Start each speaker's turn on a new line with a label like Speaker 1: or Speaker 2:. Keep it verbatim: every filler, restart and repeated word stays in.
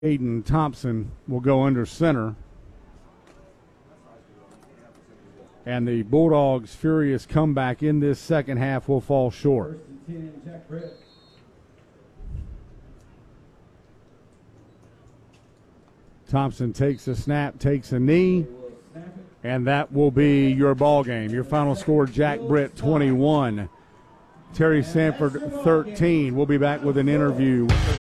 Speaker 1: Aiden Thompson will go under center. And the Bulldogs' furious comeback in this second half will fall short.
Speaker 2: First and ten, Jack Britt.
Speaker 1: Thompson takes a snap, takes a knee, and that will be your ball game. Your final score, Jack Britt twenty-one, Terry Sanford thirteen. We'll be back with an interview.